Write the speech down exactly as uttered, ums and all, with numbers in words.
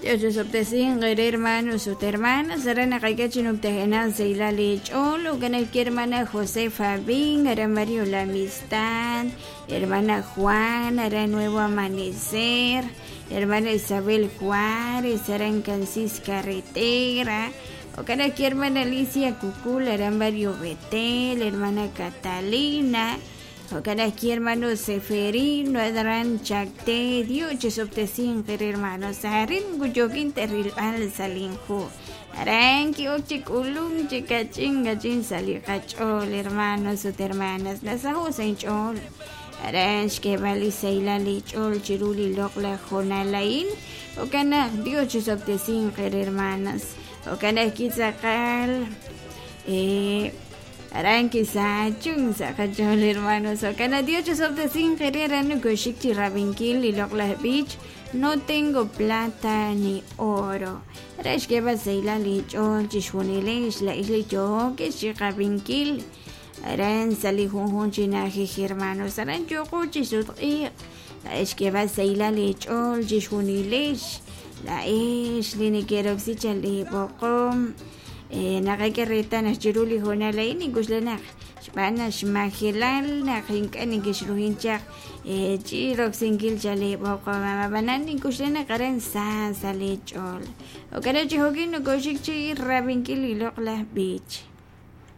Yo sobtesin gere hermanos o hermanas, arana kayachin ubtehenan seila lechol, o ganaki hermana José Fabín, era Mario La Amistad, hermana Juan, era Nuevo Amanecer, hermana Isabel Juárez, era en Cansis Carretera, o ganaki hermana Alicia Cucula, era Mario Betel, hermana Catalina, o ganaki hermano Seferino, eran Chacte, Dios sobtesin gere hermanos, harin gujokin terril al salinju. Aranki ochik ulung chikaching gachin sali kachol hermanos o hermanas nasaho senchol. Aranch que vali seila lichol chiruli lokla jonalain. O kana Dios sobtesin gere hermanas. O kana kizakal eh Aranki sa chung sa kachol hermanos. O kana Dios sobtesin gere ranu koshik chirabinkil y lokla beach. No tengo plata ni oro. Rash que va a la lichol, chishunilesh, la isla yo, que chicabinkil. Aran sali junjun chinaje hermanos. Aran yo chisut y Rash que va a la lichol, chishunilesh. La ish, lini quiero si chali bocom. Naga que reta nas chiruli jonalay ni guslenak. Spana shmahilal na kinkani gishruhinchak. Chirok singil chali boko mama banan ni kushena karen sa sa lechol. O kada chihogin no koshik chi rabinkil ilok lah beach.